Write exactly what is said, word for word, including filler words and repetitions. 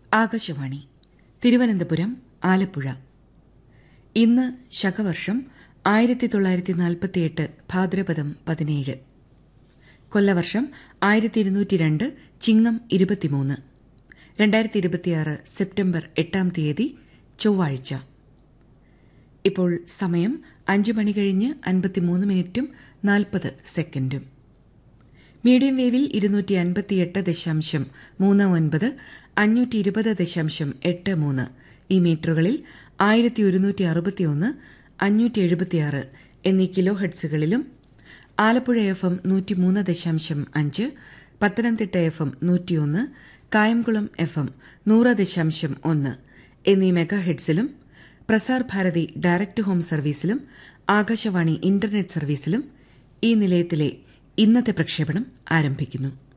ആകാശവാണി തിരുവനന്തപുരം ആലപ്പുഴ. ഇന്ന് ശകവർഷം ആയിരത്തി തൊള്ളായിരത്തി നാൽപ്പത്തിയെട്ട് ഭാദ്രപദം പതിനേഴ്, കൊല്ലവർഷം ആയിരത്തി ഇരുന്നൂറ്റി രണ്ട് ചിങ്ങം ഇരുപത്തിമൂന്ന്, രണ്ടായിരത്തി ഇരുപത്തിയാറ് സെപ്റ്റംബർ എട്ടാം തീയതി ചൊവ്വാഴ്ച. ഇപ്പോൾ സമയം അഞ്ച് മണി കഴിഞ്ഞ് അൻപത്തിമൂന്ന് മിനിറ്റും നാൽപ്പത് സെക്കൻഡും. മീഡിയം വേവിൽ ഇരുന്നൂറ്റി അൻപത്തിയെട്ട് ദശാംശം മൂന്ന് ഒൻപത്, അഞ്ഞൂറ്റി ഇരുപത് ദശാംശം എട്ട് മൂന്ന് ഈ മീറ്ററുകളിൽ ആയിരത്തി ഒരുന്നൂറ്റി അറുപത്തിയൊന്ന്, അഞ്ഞൂറ്റി എഴുപത്തിയാറ് എന്നീ കിലോ ഹെഡ്സുകളിലും ആലപ്പുഴ എഫ് എം നൂറ്റിമൂന്ന് ദശാംശം അഞ്ച്, പത്തനംതിട്ട എഫ് എം നൂറ്റിയൊന്ന്, കായംകുളം എഫ് എം നൂറ് ദശാംശം ഒന്ന് എന്നീ mega ഹെഡ്സിലും Prasar Bharati direct home സർവീസിലും Akashvani internet സർവീസിലും ഈ നിലയത്തിലെ ഇന്നത്തെ പ്രക്ഷേപണം ആരംഭിക്കുന്നു.